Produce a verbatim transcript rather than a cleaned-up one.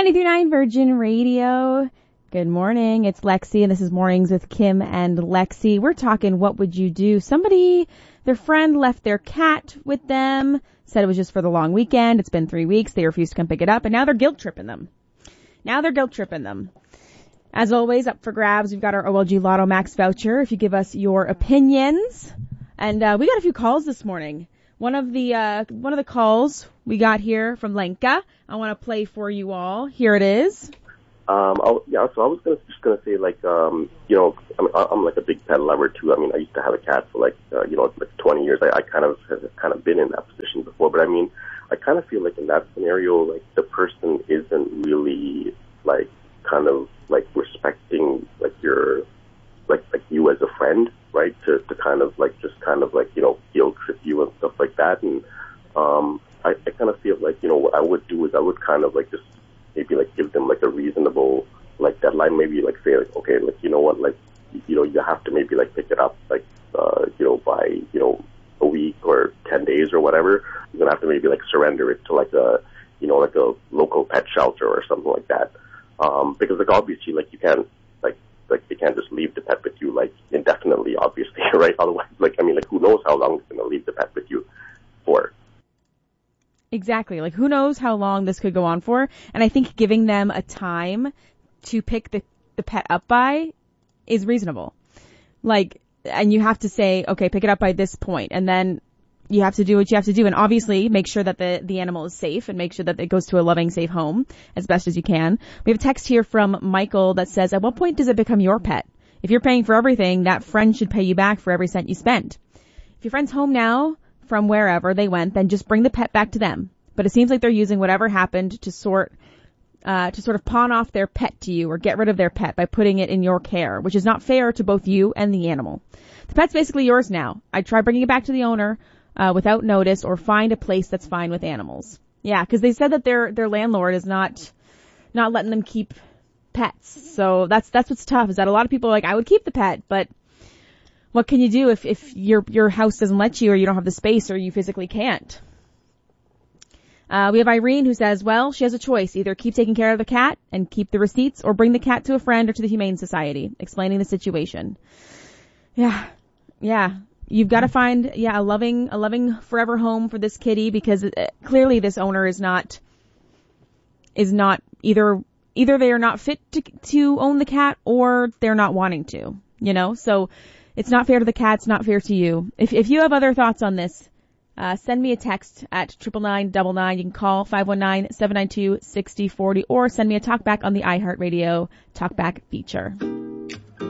ninety-three point nine Virgin Radio. Good morning. It's Lexi, and this is Mornings with Kim and Lexi. We're talking what would you do? Somebody, their friend left their cat with them, said it was just for the long weekend. It's been three weeks. They refused to come pick it up, and now they're guilt tripping them. Now they're guilt tripping them. As always, up for grabs, we've got our O L G Lotto Max voucher if you give us your opinions. And uh, we got a few calls this morning. One of the uh, one of the calls we got here from Lenka, I want to play for you all. Here it is. Um, I'll, yeah, so I was gonna, just going to say, like, um, you know, I'm, I'm like a big pet lover, too. I mean, I used to have a cat for, like, uh, you know, like twenty years. I, I kind of have kind of been in that position before. But, I mean, I kind of feel like in that scenario, like, the person isn't really, like, kind of, like, respecting, like, your, like, like you as a friend, right, to, to kind of, like, just kind of, like, you know, guilt trip you and stuff like that. And um, I, I kind of feel like, you know, what I would do is I would kind of, like, just maybe, like, give them, like, a reasonable, like, deadline, maybe, like, say, like, okay, like, you know what, like, you know, you have to maybe, like, pick it up, like, uh, you know, by, you know, a week or ten days or whatever. You're going to have to maybe, like, surrender it to, like, a, you know, like, a local pet shelter or something like that. Um, because, like, obviously, like, you can't, like, like, they can't just leave the pet with you, like, indefinitely, obviously, right? Otherwise, like, I mean, like, who knows how long it's going to leave the pet with you for. Exactly. Like, who knows how long this could go on for? And I think giving them a time to pick the, the pet up by is reasonable. Like, and you have to say, okay, pick it up by this point, and then you have to do what you have to do. And obviously make sure that the, the animal is safe and make sure that it goes to a loving, safe home as best as you can. We have a text here from Michael that says, at what point does it become your pet? If you're paying for everything, that friend should pay you back for every cent you spend. If your friend's home now from wherever they went, then just bring the pet back to them. But it seems like they're using whatever happened to sort, uh, to sort of pawn off their pet to you or get rid of their pet by putting it in your care, which is not fair to both you and the animal. The pet's basically yours now. I'd try bringing it back to the owner, uh, without notice, or find a place that's fine with animals. Yeah, because they said that their, their landlord is not, not letting them keep pets. So that's, that's what's tough, is that a lot of people are like, I would keep the pet, but what can you do if, if your, your house doesn't let you, or you don't have the space, or you physically can't? Uh, we have Irene who says, well, she has a choice. Either keep taking care of the cat and keep the receipts, or bring the cat to a friend or to the Humane Society, explaining the situation. Yeah. Yeah. You've got to find, yeah, a loving, a loving forever home for this kitty, because it, clearly this owner is not, is not either, either they are not fit to, to own the cat, or they're not wanting to, you know? So it's not fair to the cat. It's not fair to you. If, if you have other thoughts on this, Uh, send me a text at triple nine double nine. You can call five one nine, seven nine two, six zero four zero, or send me a talkback on the iHeartRadio talkback feature.